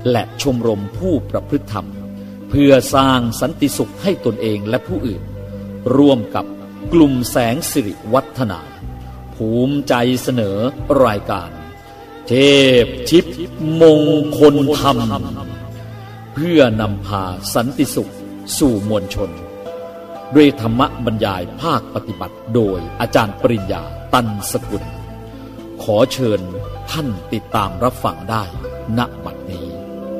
และชมรมผู้ประพฤติธรรมเพื่อสร้างสันติสุขให้ตนเองและผู้อื่นร่วมกับกลุ่มแสงสิริวัฒนาภูมิใจเสนอรายการเทพชิปมงคลธรรมเพื่อนำพาสันติสุขสู่มวลชนด้วยธรรมบรรยายภาคปฏิบัติโดยอาจารย์ปริญญาตันสกุลขอเชิญท่านติดตามรับฟังได้ณบัดนี้